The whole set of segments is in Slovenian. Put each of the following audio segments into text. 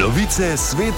Novice Svet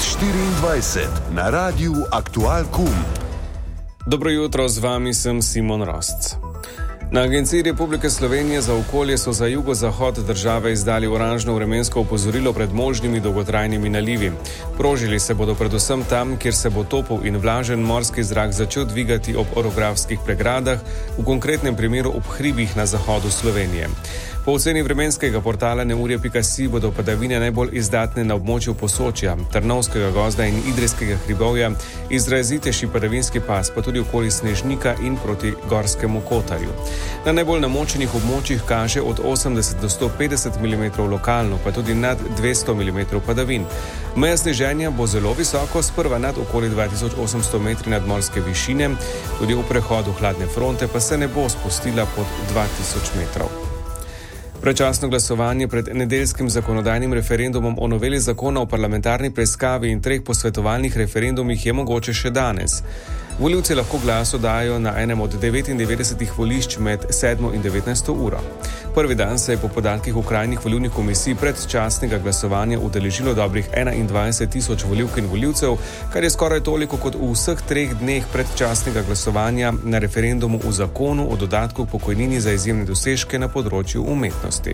24 na Radiu Aktual KUM. Dobro jutro, z vami sem Simon Rosc. Na Agenciji Republike Slovenije za okolje so za jugozahod države izdali oranžno vremensko opozorilo pred možnimi dolgotrajnimi nalivi. Prožili se bodo predvsem tam, kjer se bo topel in vlažen morski zrak začel dvigati ob orografskih pregradah, v konkretnem primeru ob hribih na zahodu Slovenije. Po oceni vremenskega portala neurje.si bodo padavine najbolj izdatne na območju Posočja, Trnovskega gozda in Idrijskega hribovja, izrazitejši padavinski pas pa tudi okoli Snežnika in proti Gorskemu Kotarju. Na najbolj namočenih območjih kaže od 80 do 150 mm lokalno, pa tudi nad 200 mm padavin. Meja sneženja bo zelo visoko, sprva nad okoli 2800 metri nadmorske višine, tudi v prehodu hladne fronte pa se ne bo spustila pod 2000 metrov. Predčasno glasovanje pred nedeljskim zakonodajnim referendumom o noveli zakona o parlamentarni preiskavi in 3 posvetovalnih referendumih je mogoče še danes. Volivci lahko glas oddajo na enem od 99 volišč med 7 in 19 uro. Prvi dan se je po podatkih okrajnih volilnih komisij predčasnega glasovanja udeležilo dobrih 21 000 volivk in volivcev, kar je skoraj toliko kot v vseh 3 dneh predčasnega glasovanja na referendumu o zakonu o dodatku k pokojnini za izjemne dosežke na področju umetnosti.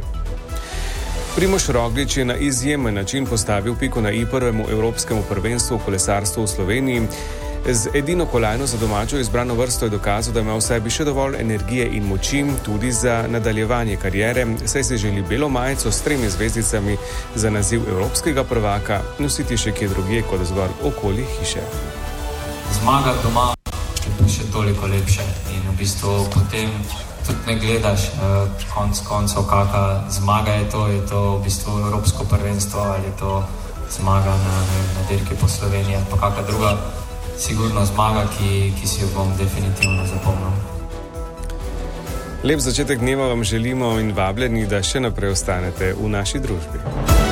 Primož Roglič je na izjemen način postavil piko na i prvemu evropskemu prvenstvu v kolesarstvu v Sloveniji. Z edino kolajno za domačo izbrano vrsto je dokazal, da ima v sebi še dovolj energije in moči tudi za nadaljevanje kariere, saj se želi belo majico s 3 zvezdicami za naziv evropskega prvaka nositi še kje drugje kot zgolj okoli hiše. Zmaga doma je še toliko lepše in v bistvu potem tudi ne gledaš koncev, kakšna zmaga je to v bistvu evropsko prvenstvo ali je to zmaga na dirki po Sloveniji, pa kakšna druga. Sigurno zmaga, ki si jo bom definitivno zapomnil. Lep začetek dneva vam želimo in vabljeni, da še naprej ostanete v naši družbi.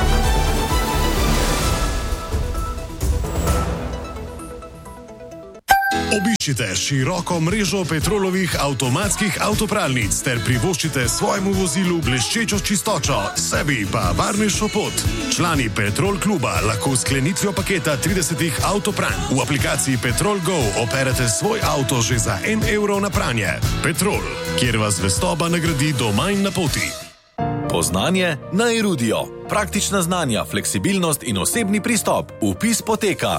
Obiščite široko mrežo Petrolovih avtomatskih avtopralnic ter privoščite svojemu vozilu bleščečo čistočo, sebi pa varnejšo pot. Člani Petrol kluba lahko s sklenitvijo paketa 30 avtopranj v aplikaciji Petrol Go operete svoj avto že za 1 evro na pranje. Petrol, kjer vas zvestoba nagradi doma in na poti. Poznanje na Erudio. Praktična znanja, fleksibilnost in osebni pristop. Vpis poteka